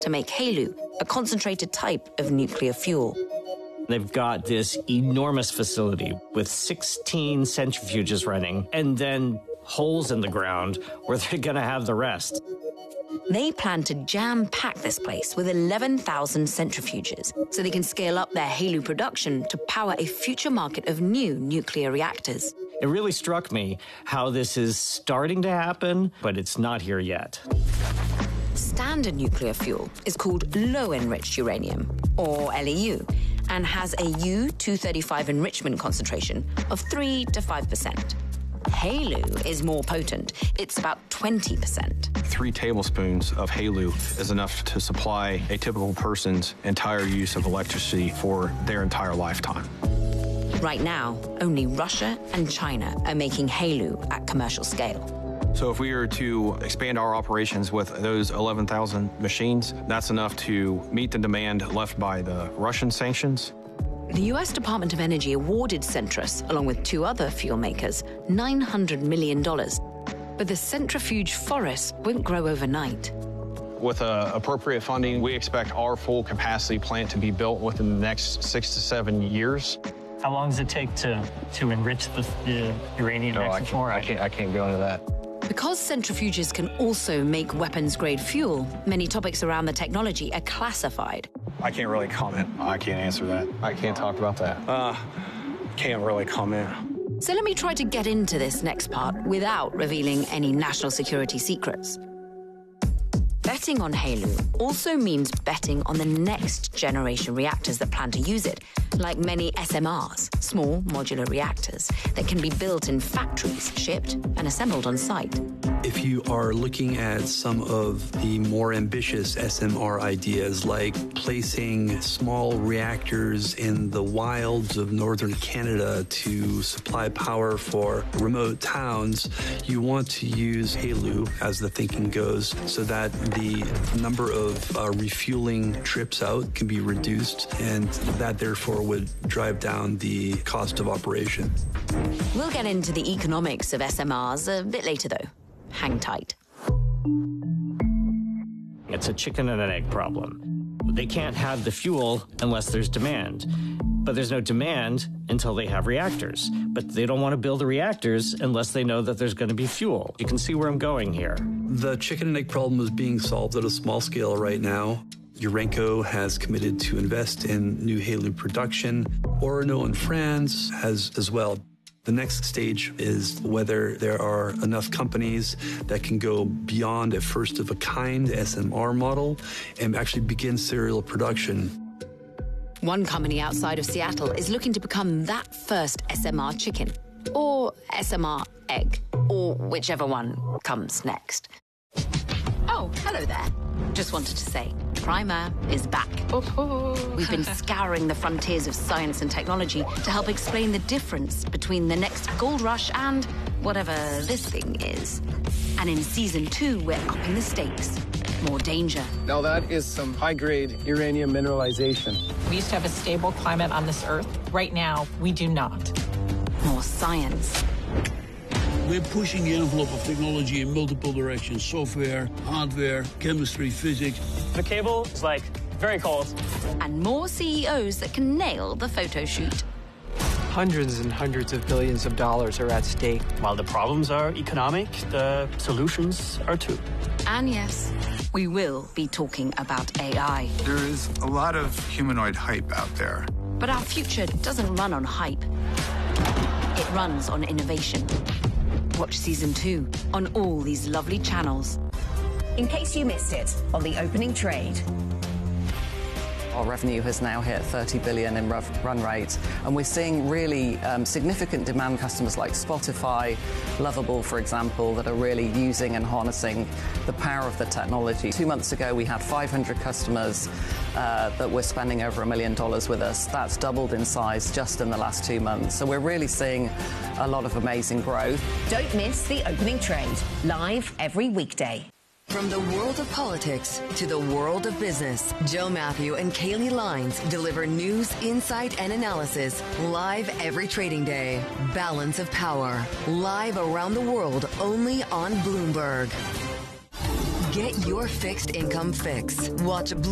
to make HALEU, a concentrated type of nuclear fuel. They've got this enormous facility with 16 centrifuges running and then holes in the ground where they're going to have the rest. They plan to jam-pack this place with 11,000 centrifuges so they can scale up their HALEU production to power a future market of new nuclear reactors. It really struck me how this is starting to happen, but it's not here yet. Standard nuclear fuel is called low-enriched uranium, or LEU, and has a U-235 enrichment concentration of 3 to 5%. HALEU is more potent. It's about 20%. 3 tablespoons of HALEU is enough to supply a typical person's entire use of electricity for their entire lifetime. Right now, only Russia and China are making HALEU at commercial scale. So if we were to expand our operations with those 11,000 machines, that's enough to meet the demand left by the Russian sanctions. The U.S. Department of Energy awarded Centrus, along with 2 other fuel makers, $900 million. But the centrifuge forest won't grow overnight. With appropriate funding, we expect our full capacity plant to be built within the next 6 to 7 years. How long does it take to enrich the uranium? I can't go into that. Because centrifuges can also make weapons-grade fuel, many topics around the technology are classified. I can't really comment. I can't answer that. I can't talk about that. Can't really comment. So let me try to get into this next part without revealing any national security secrets. Betting on HALEU also means betting on the next generation reactors that plan to use it, like many SMRs, small modular reactors, that can be built in factories, shipped and assembled on site. If you are looking at some of the more ambitious SMR ideas, like placing small reactors in the wilds of northern Canada to supply power for remote towns, you want to use HALEU, as the thinking goes, so that the number of refueling trips out can be reduced, and that therefore would drive down the cost of operation. We'll get into the economics of SMRs a bit later, though. Hang tight. It's a chicken and an egg problem. They can't have the fuel unless there's demand. But there's no demand until they have reactors. But they don't want to build the reactors unless they know that there's going to be fuel. You can see where I'm going here. The chicken and egg problem is being solved at a small scale right now. Urenco has committed to invest in new HALEU production. Orano in France has as well. The next stage is whether there are enough companies that can go beyond a first-of-a-kind SMR model and actually begin serial production. One company outside of Seattle is looking to become that first SMR chicken, or SMR egg, or whichever one comes next. Oh, hello there. Just wanted to say, Primer is back. We've been scouring the frontiers of science and technology to help explain the difference between the next gold rush and whatever this thing is. And in Season 2, we're upping the stakes. More danger. Now that is some high-grade uranium mineralization. We used to have a stable climate on this Earth. Right now, we do not. More science. We're pushing the envelope of technology in multiple directions. Software, hardware, chemistry, physics. The cable is very cold. And more CEOs that can nail the photo shoot. Hundreds and hundreds of billions of dollars are at stake. While the problems are economic, the solutions are too. And yes, we will be talking about AI. There is a lot of humanoid hype out there. But our future doesn't run on hype. It runs on innovation. Watch Season 2 on all these lovely channels. In case you missed it, on the opening trade. Our revenue has now hit 30 billion in run rate, and we're seeing really significant demand customers like Spotify, Lovable, for example, that are really using and harnessing the power of the technology. 2 months ago, we had 500 customers that were spending over $1 million with us. That's doubled in size just in the last 2 months. So we're really seeing a lot of amazing growth. Don't miss the opening trade, live every weekday. From the world of politics to the world of business, Joe Matthew and Kaylee Lines deliver news, insight, and analysis live every trading day. Balance of Power, live around the world only on Bloomberg. Get your fixed income fix. Watch